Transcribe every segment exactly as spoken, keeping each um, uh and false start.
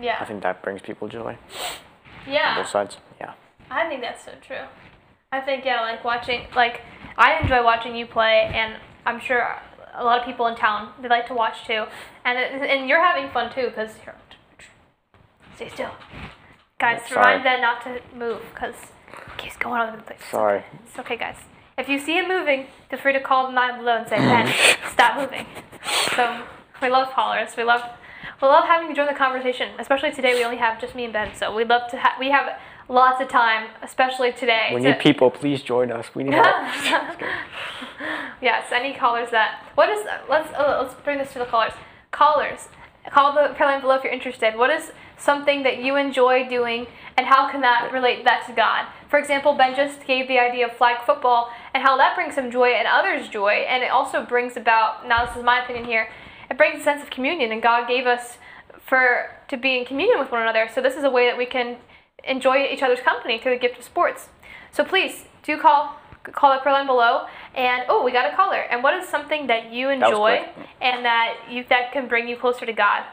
Yeah. I think that brings people joy. Yeah. On both sides. Yeah. I think that's so true. I think, yeah, like watching, like, I enjoy watching you play, and I'm sure a lot of people in town, they like to watch too. And it, and you're having fun too, because you're, stay still. Guys, Sorry. remind Ben not to move, because he's going all over the place. Sorry. It's okay. It's okay, guys. If you see him moving, feel free to call the nine below and say, Ben, stop moving. So, we love callers. We love, we love having you join the conversation, especially today. We only have just me and Ben, so we love to have, we have lots of time, especially today. We to need people. Please join us. We need help. Yes, any callers that, what is, let's, uh, let's bring this to the callers. Callers, call the prayer line below if you're interested. What is something that you enjoy doing, and how can that relate that to God? For example, Ben just gave the idea of flag football and how that brings him joy and others joy, and it also brings about, now this is my opinion here, it brings a sense of communion, and God gave us for to be in communion with one another. So this is a way that we can enjoy each other's company through the gift of sports. So please do call call the prayer line below. And oh, we got a caller. And what is something that you enjoy that and that you that can bring you closer to God?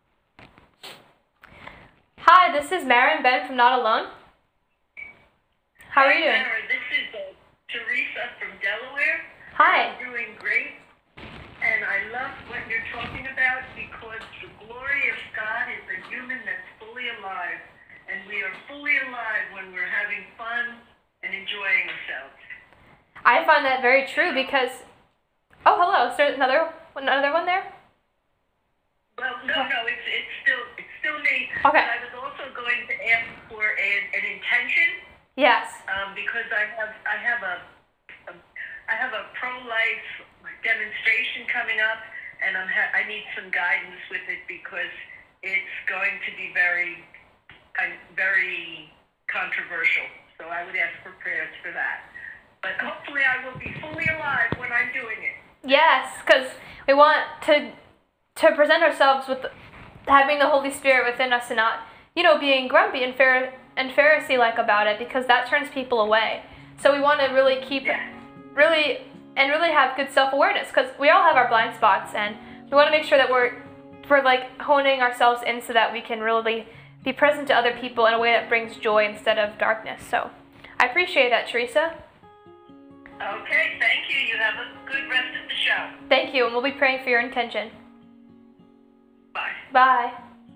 Hi, this is Mara and Ben from Not Alone. How are you doing? Mara, this is uh, Teresa from Delaware. Hi. I'm doing great, and I love what you're talking about because the glory of God is a human that's fully alive, and we are fully alive when we're having fun and enjoying ourselves. I find that very true because, oh, hello. Is there another another one there? Well, no, no, it's it's still it's still me. Okay. But I was also going to ask for an, an intention. Yes. Um, because I have I have a, a I have a pro-life demonstration coming up, and I'm ha- I need some guidance with it because it's going to be very uh, very controversial. So I would ask for prayers for that. But hopefully I will be fully alive when I'm doing it. Yes, because we want to to present ourselves with having the Holy Spirit within us and not, you know, being grumpy and Phar- and Pharisee-like about it, because that turns people away. So we want to really keep, Yeah. really, and really have good self-awareness, because we all have our blind spots, and we want to make sure that we're, we're like honing ourselves in so that we can really be present to other people in a way that brings joy instead of darkness. So I appreciate that, Teresa. Okay, thank you. You have a good rest of the show. Thank you, and we'll be praying for your intention. Bye. Bye.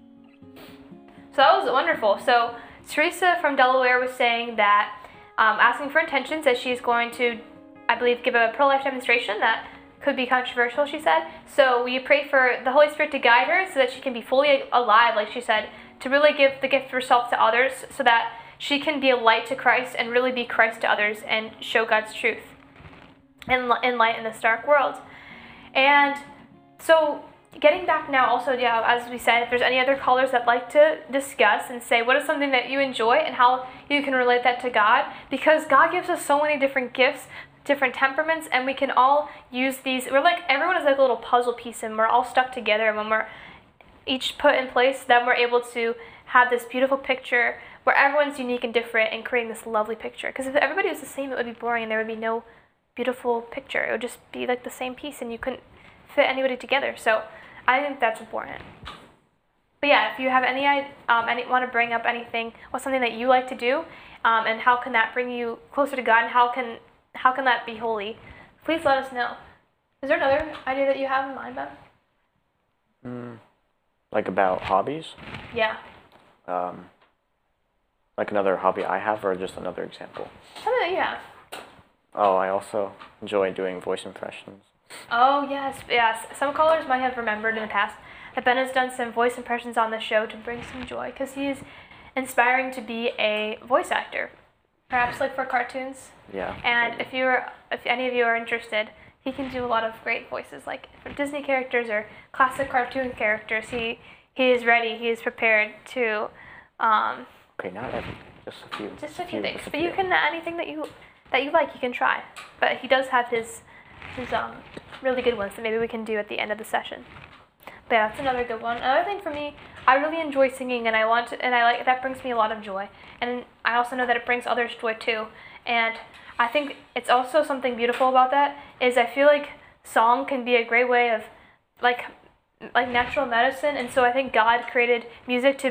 So that was wonderful. So Teresa from Delaware was saying that, um, asking for intentions, that she's going to, I believe, give a pro-life demonstration that could be controversial, she said. So we pray for the Holy Spirit to guide her so that she can be fully alive, like she said, to really give the gift of herself to others so that she can be a light to Christ and really be Christ to others and show God's truth and, and light in this dark world. And so getting back now also, yeah, as we said, if there's any other callers that like to discuss and say what is something that you enjoy and how you can relate that to God, because God gives us so many different gifts, different temperaments, and we can all use these. We're like, everyone is like a little puzzle piece, and we're all stuck together, and when we're each put in place, then we're able to have this beautiful picture where everyone's unique and different and creating this lovely picture. Because if everybody was the same, it would be boring and there would be no beautiful picture. It would just be like the same piece and you couldn't fit anybody together. So I think that's important. But yeah, if you have any, um, any want to bring up anything or something that you like to do, um, and how can that bring you closer to God, and how can how can that be holy, please let us know. Is there another idea that you have in mind, Ben? Mm, like about hobbies? Yeah. Um, like another hobby I have, or just another example? Something that you have. Oh, I also enjoy doing voice impressions. Oh, yes, yes. Some callers might have remembered in the past that Ben has done some voice impressions on the show to bring some joy, because he's inspiring to be a voice actor, perhaps like for cartoons. Yeah. And maybe. if you're, if any of you are interested, he can do a lot of great voices, like for Disney characters or classic cartoon characters. He he is ready. He is prepared to. Um, Okay, not everything, just a few. just a few things, just a but you few. can anything that you that you like, you can try. But he does have his his um really good ones that maybe we can do at the end of the session. But yeah, that's another good one. Another thing for me, I really enjoy singing, and I want to, and I like that brings me a lot of joy. And I also know that it brings others joy too. And I think it's also something beautiful about that is I feel like song can be a great way of like like natural medicine. And so I think God created music to